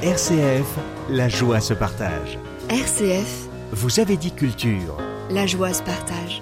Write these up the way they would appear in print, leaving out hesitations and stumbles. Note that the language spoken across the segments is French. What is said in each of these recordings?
RCF, la joie se partage. RCF, Vous avez dit culture. la joie se partage.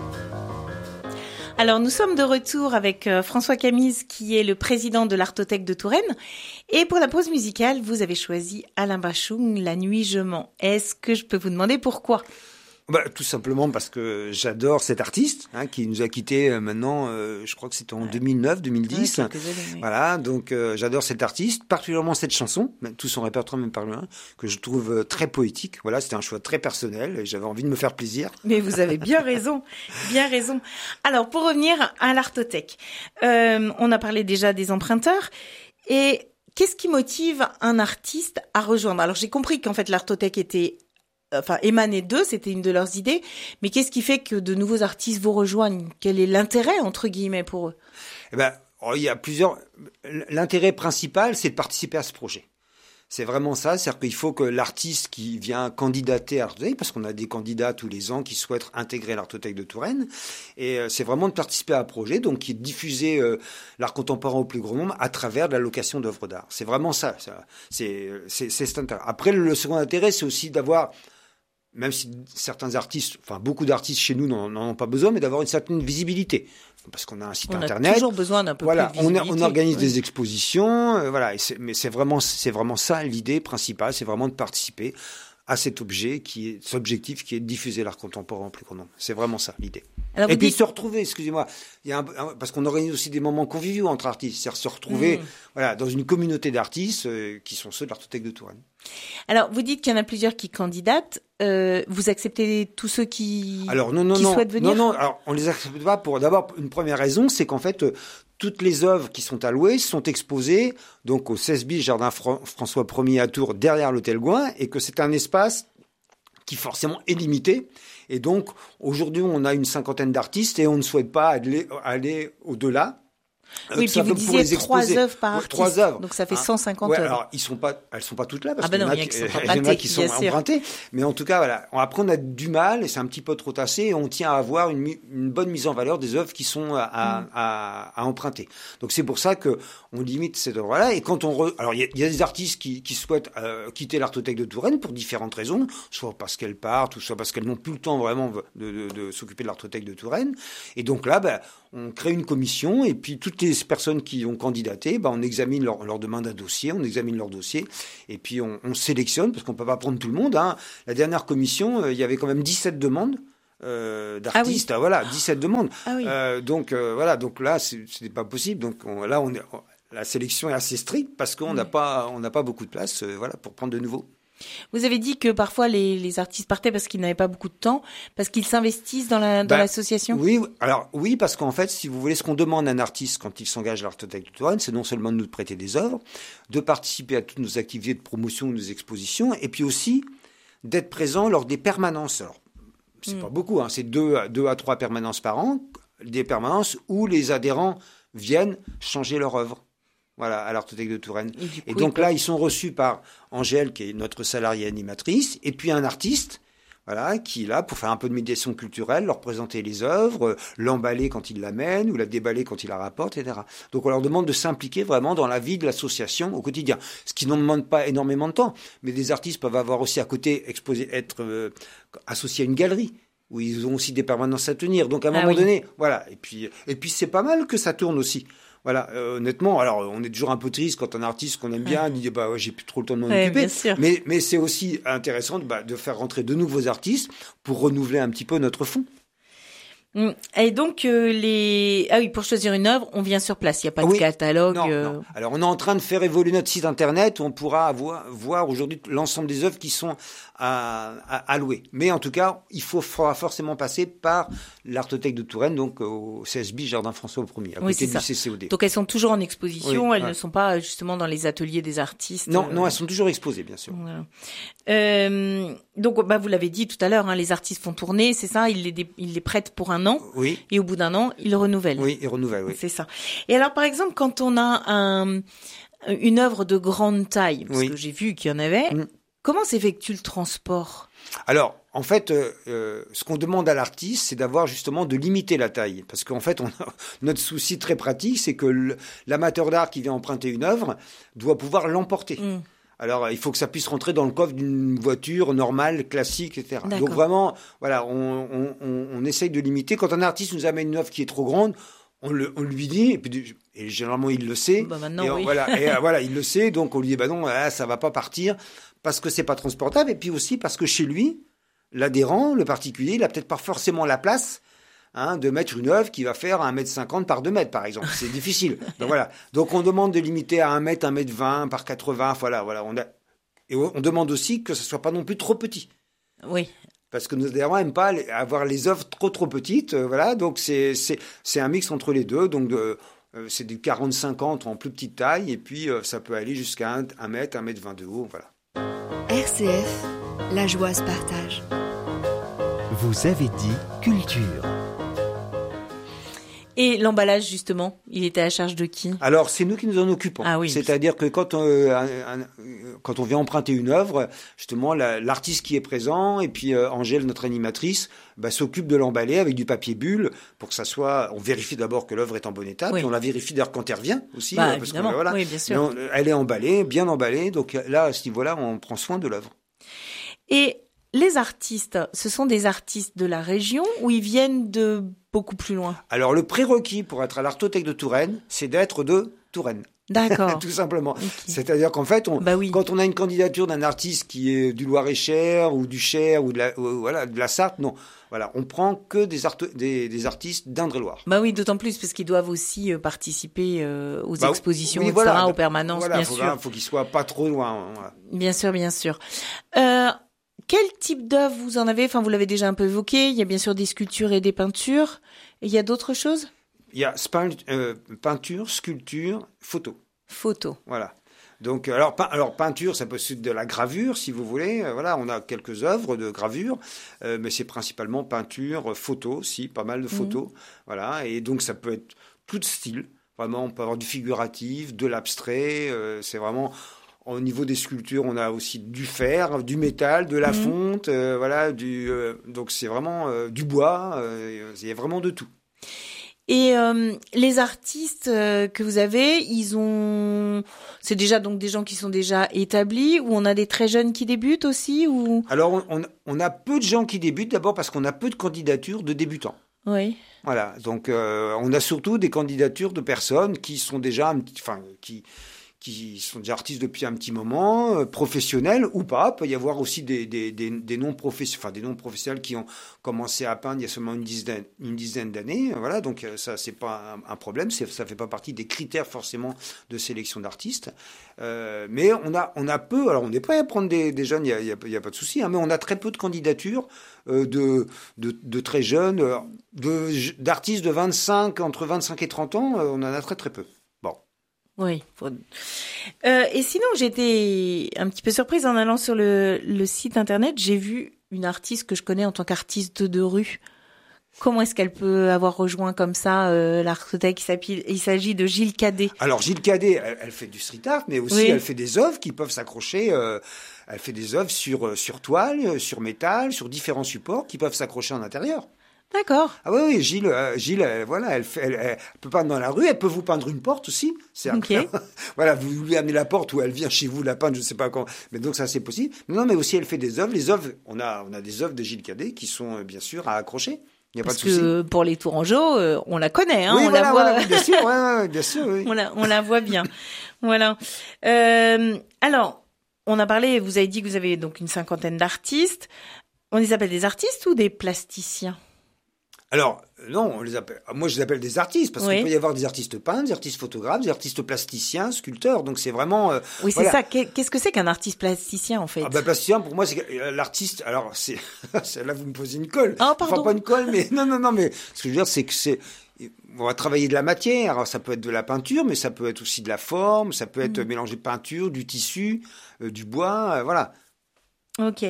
Alors, nous sommes de retour avec François Camise, qui est le président de l'Artothèque de Touraine. Et pour la pause musicale, vous avez choisi Alain Bachung, La nuit je mens. Est-ce que je peux vous demander pourquoi ? Tout simplement parce que j'adore cet artiste qui nous a quittés maintenant, je crois que c'était en 2009-2010. Ouais, quelques années, oui. Voilà, donc j'adore cet artiste, particulièrement cette chanson, même tout son répertoire même par loin, que je trouve très poétique. Voilà, c'était un choix très personnel et j'avais envie de me faire plaisir. Mais vous avez bien raison, bien raison. Alors, pour revenir à l'Artothèque, on a parlé déjà des emprunteurs. Et qu'est-ce qui motive un artiste à rejoindre ? Alors, j'ai compris qu'en fait, l'Artothèque émanait d'eux, c'était une de leurs idées. Mais qu'est-ce qui fait que de nouveaux artistes vous rejoignent ? Quel est l'intérêt, entre guillemets, pour eux ? Il y a plusieurs. L'intérêt principal, c'est de participer à ce projet. C'est vraiment ça, c'est-à-dire qu'il faut que l'artiste qui vient candidater à l'Artothèque, parce qu'on a des candidats tous les ans qui souhaitent intégrer l'Artothèque de Touraine, et c'est vraiment de participer à un projet, donc qui est de diffuser l'art contemporain au plus grand nombre à travers de la location d'œuvres d'art. C'est vraiment ça. C'est cet intérêt. Après, le second intérêt, c'est aussi d'avoir, même si certains artistes, beaucoup d'artistes chez nous n'en ont pas besoin, mais d'avoir une certaine visibilité. Parce qu'on a un site internet. On a toujours besoin d'un peu plus de visibilité. On organise des expositions, mais c'est vraiment ça l'idée principale, c'est vraiment de participer à cet objectif qui est de diffuser l'art contemporain au plus grand nombre. C'est vraiment ça l'idée. Et puis se retrouver, excusez-moi, parce qu'on organise aussi des moments conviviaux entre artistes, c'est-à-dire se retrouver dans une communauté d'artistes qui sont ceux de l'Artothèque de Touraine. Alors, vous dites qu'il y en a plusieurs qui candidatent. Vous acceptez tous ceux qui souhaitent venir ? Non. Alors, on les accepte pas pour d'abord une première raison, c'est qu'en fait, toutes les œuvres qui sont allouées sont exposées donc au 16 bis Jardin François Ier à Tours, derrière l'hôtel Gouin, et que c'est un espace qui forcément est limité. Et donc, aujourd'hui, on a une cinquantaine d'artistes et on ne souhaite pas aller au-delà. Oui, puis vous disiez 3 œuvres par artiste. 3 œuvres. Donc ça fait 150 œuvres. Alors, elles sont pas toutes là, parce qu'il y en en a qui sont empruntées. Mais en tout cas, voilà. Après, on a du mal, et c'est un petit peu trop tassé, et on tient à avoir une bonne mise en valeur des œuvres qui sont à emprunter. Donc c'est pour ça que on limite cette œuvre-là. Et quand alors, il y a des artistes qui souhaitent quitter l'Artothèque de Touraine pour différentes raisons, soit parce qu'elles partent, ou soit parce qu'elles n'ont plus le temps vraiment de s'occuper de l'Artothèque de Touraine. Et donc là, on crée une commission, et puis toutes les personnes qui ont candidaté, on examine leur demande à dossier, on examine leur dossier, et puis on sélectionne, parce qu'on ne peut pas prendre tout le monde. La dernière commission, il y avait quand même 17 demandes d'artistes. 17 demandes. Donc là, c'était pas possible. Donc la sélection est assez stricte, parce qu'on n'a pas beaucoup de place pour prendre de nouveaux. Vous avez dit que parfois les artistes partaient parce qu'ils n'avaient pas beaucoup de temps, parce qu'ils s'investissent dans l'association. Oui, parce qu'en fait, si vous voulez, ce qu'on demande à un artiste quand il s'engage à l'Artothèque de Touraine, c'est non seulement de nous prêter des œuvres, de participer à toutes nos activités de promotion, nos expositions, et puis aussi d'être présent lors des permanences. Alors, c'est pas beaucoup, c'est 2 à 3 permanences par an, des permanences où les adhérents viennent changer leur œuvre. À l'Artothèque de Touraine. Et donc là, ils sont reçus par Angèle, qui est notre salariée animatrice, et puis un artiste, qui est là pour faire un peu de médiation culturelle, leur présenter les œuvres, l'emballer quand ils l'amènent, ou la déballer quand ils la rapportent, etc. Donc on leur demande de s'impliquer vraiment dans la vie de l'association au quotidien. Ce qui n'en demande pas énormément de temps, mais des artistes peuvent avoir aussi à côté être associés à une galerie, où ils ont aussi des permanences à tenir. Donc à un moment donné, et puis c'est pas mal que ça tourne aussi. Honnêtement, alors on est toujours un peu triste quand un artiste qu'on aime bien dit j'ai plus trop le temps de m'en occuper. Mais c'est aussi intéressant de faire rentrer de nouveaux artistes pour renouveler un petit peu notre fonds. Et donc pour choisir une œuvre, on vient sur place. Il n'y a pas de catalogue. Non. Alors on est en train de faire évoluer notre site internet où on pourra voir aujourd'hui l'ensemble des œuvres qui sont à louer. Mais en tout cas, faudra forcément passer par l'Artothèque de Touraine, donc au 16 bis Jardin François Ier, à côté du CCOD. Donc elles sont toujours en exposition, elles ne sont pas justement dans les ateliers des artistes. Non, elles sont toujours exposées, bien sûr. Voilà. Donc vous l'avez dit tout à l'heure, les artistes font tourner, c'est ça, ils les prêtent pour un an, et au bout d'un an, ils renouvellent. Oui, ils renouvellent, oui. C'est ça. Et alors par exemple, quand on a une œuvre de grande taille, parce que j'ai vu qu'il y en avait, comment s'effectue le transport ? Alors, en fait, ce qu'on demande à l'artiste, c'est d'avoir justement de limiter la taille. Parce qu'en fait, notre souci très pratique, c'est que l'amateur d'art qui vient emprunter une œuvre doit pouvoir l'emporter. Alors, il faut que ça puisse rentrer dans le coffre d'une voiture normale, classique, etc. D'accord. Donc vraiment, voilà, on essaye de limiter. Quand un artiste nous amène une œuvre qui est trop grande, on lui dit, et généralement il le sait. Bah maintenant, et oui. Voilà, il le sait, donc on lui dit, bah non, ça va pas partir parce que c'est pas transportable, et puis aussi parce que chez lui, l'adhérent, le particulier, il a peut-être pas forcément la place. De mettre une œuvre qui va faire 1,50 m par 2 mètres, par exemple. C'est difficile. Donc, voilà. Donc, on demande de limiter à 1 mètre, 1,20 m par 80. Voilà. Et on demande aussi que ce soit pas non plus trop petit. Oui. Parce que nos adhérents n'aiment pas avoir les œuvres trop petites. Voilà. Donc, c'est un mix entre les deux. Donc, c'est du 40-50 en plus petite taille. Et puis, ça peut aller jusqu'à 1 mètre, 1,20 m de haut. Voilà. RCF, la joie se partage. Vous avez dit culture. Et l'emballage, justement, il était à charge de qui? Alors, c'est nous qui nous en occupons. Ah oui. C'est-à-dire que quand on vient emprunter une œuvre, justement, l'artiste qui est présent, et puis Angèle, notre animatrice, s'occupe de l'emballer avec du papier bulle pour que ça soit... On vérifie d'abord que l'œuvre est en bon état, Oui. puis on la vérifie d'ailleurs quand elle revient aussi. Évidemment, voilà. oui, bien sûr. Elle est emballée, bien emballée, donc là, à ce niveau-là, on prend soin de l'œuvre. Et les artistes, ce sont des artistes de la région ou ils viennent de beaucoup plus loin? Alors, le prérequis pour être à l'Artothèque de Touraine, c'est d'être de Touraine. D'accord. Tout simplement. Okay. C'est-à-dire qu'en fait, oui. quand on a une candidature d'un artiste qui est du Loir-et-Cher ou du Cher ou de la Sarthe, non. Voilà, on prend que des artistes d'Indre-et-Loire. Oui, d'autant plus parce qu'ils doivent aussi participer aux expositions, oui, etc., voilà. aux permanences, bien sûr. Il faut qu'ils soient pas trop loin. Voilà. Bien sûr, bien sûr. Quel type d'œuvre vous en avez? Enfin, vous l'avez déjà un peu évoqué. Il y a bien sûr des sculptures et des peintures. Et il y a d'autres choses? Il y a peinture, sculpture, photo. Photo. Voilà. Donc, alors peinture, ça peut être de la gravure, si vous voulez. Voilà, on a quelques œuvres de gravure, mais c'est principalement peinture, photo, aussi, pas mal de photos. Voilà, et donc ça peut être tout style. Vraiment, on peut avoir du figuratif, de l'abstrait. C'est vraiment... Au niveau des sculptures, on a aussi du fer, du métal, de la fonte, voilà, donc c'est vraiment du bois. Il y a vraiment de tout. Et les artistes que vous avez, c'est déjà donc des gens qui sont déjà établis, ou on a des très jeunes qui débutent aussi, ou... Alors on a peu de gens qui débutent, d'abord parce qu'on a peu de candidatures de débutants. Oui. Voilà, donc on a surtout des candidatures de personnes qui sont déjà qui sont déjà artistes depuis un petit moment, professionnels ou pas. Il peut y avoir aussi des non-professionnels qui ont commencé à peindre il y a seulement une dizaine d'années. Voilà, donc ça, c'est pas un problème. Ça fait pas partie des critères forcément de sélection d'artistes. Mais on a peu. Alors, on est prêt à prendre des jeunes, il y a pas de souci. Mais on a très peu de candidatures de très jeunes, d'artistes entre 25 et 30 ans. On en a très très peu. Oui. Et sinon, j'étais un petit peu surprise en allant sur le site internet. J'ai vu une artiste que je connais en tant qu'artiste de rue. Comment est-ce qu'elle peut avoir rejoint comme ça l'Artothèque? Il s'agit de Gilles Cadet. Alors Gilles Cadet, elle fait du street art, mais aussi elle fait des œuvres qui peuvent s'accrocher. Elle fait des œuvres sur toile, sur métal, sur différents supports qui peuvent s'accrocher en intérieur. D'accord. Ah oui, Gilles, voilà, elle peut peindre dans la rue, elle peut vous peindre une porte aussi. Okay. Voilà, vous lui amenez la porte ou elle vient chez vous la peindre, je ne sais pas quand. Mais donc ça, c'est possible. Non, mais aussi elle fait des œuvres. Les œuvres, on a des œuvres de Gilles Cadet qui sont bien sûr à accrocher. Il n'y a pas de souci. Parce que pour les Tourangeaux, on la connaît, hein. Oui, la voit. bien sûr, bien sûr. Oui. On la voit bien. Voilà. Alors, on a parlé. Vous avez dit que vous avez donc une 50aine d'artistes. On les appelle des artistes ou des plasticiens? Alors, non, moi je les appelle des artistes, parce qu'il peut y avoir des artistes peintres, des artistes photographes, des artistes plasticiens, sculpteurs, donc c'est vraiment... oui, c'est ça. Qu'est-ce que c'est qu'un artiste plasticien, en fait? Plasticien, pour moi, c'est l'artiste... Alors, là, vous me posez une colle. Oh, pardon. Enfin, pas une colle, mais... Non, mais ce que je veux dire, c'est que on va travailler de la matière. Alors, ça peut être de la peinture, mais ça peut être aussi de la forme, ça peut être mélanger de peinture, du tissu, du bois, voilà. Ok.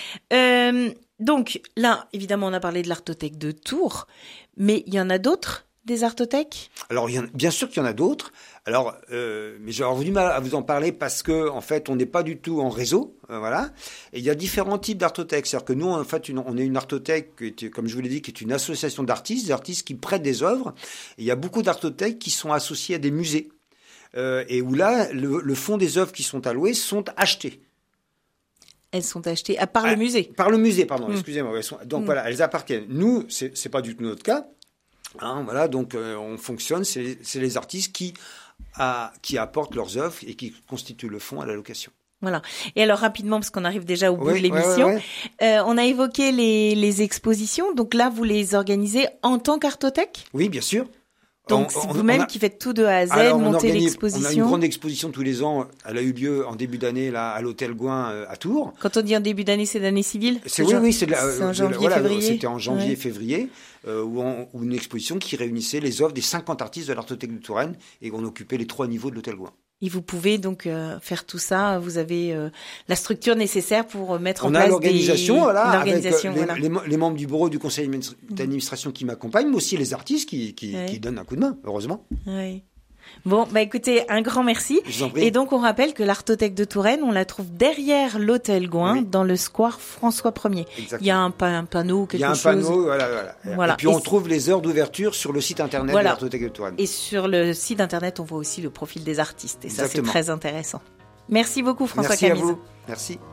Donc là, évidemment, on a parlé de l'Artothèque de Tours, mais il y en a d'autres, des artothèques? Alors, bien sûr qu'il y en a d'autres. Alors, mais j'ai avoir du mal à vous en parler parce que, en fait, on n'est pas du tout en réseau, voilà. Et il y a différents types d'artothèques. C'est-à-dire que nous, en fait, on est une artothèque, comme je vous l'ai dit, qui est une association d'artistes, des artistes qui prêtent des œuvres. Et il y a beaucoup d'artothèques qui sont associées à des musées. et où là, le fond des œuvres qui sont allouées sont achetées. Elles sont achetées par le musée. Par le musée, pardon, excusez-moi. Donc voilà, elles appartiennent. Nous, c'est pas du tout notre cas. Voilà, donc on fonctionne, c'est les artistes qui apportent leurs œuvres et qui constituent le fonds à la location. Voilà. Et alors rapidement, parce qu'on arrive déjà au bout de l'émission, on a évoqué les expositions. Donc là, vous les organisez en tant qu'Artothèque ? Oui, bien sûr. Donc c'est vous-même qui faites tout de A à Z, montez l'exposition. On a une grande exposition tous les ans. Elle a eu lieu en début d'année là à l'hôtel Gouin à Tours. Quand on dit en début d'année, c'est l'année civile ? C'est en janvier-février. C'était en janvier-février, où une exposition qui réunissait les œuvres des 50 artistes de l'Artothèque de Touraine et on occupait les 3 niveaux de l'hôtel Gouin. Et vous pouvez donc faire tout ça. Vous avez la structure nécessaire pour mettre en place avec les membres du bureau du conseil d'administration qui m'accompagnent, mais aussi les artistes qui donnent un coup de main, heureusement. Oui. Bon, écoutez, un grand merci. Je vous en prie. Et donc, on rappelle que l'Artothèque de Touraine, on la trouve derrière l'hôtel Gouin, dans le square François Ier. Exactement. Il y a un panneau, quelque chose. Il y a un panneau, voilà. Et puis, on trouve les heures d'ouverture sur le site internet de l'Artothèque de Touraine. Et sur le site internet, on voit aussi le profil des artistes. Et Exactement. Ça, c'est très intéressant. Merci beaucoup, François Camise. Merci à vous. Merci.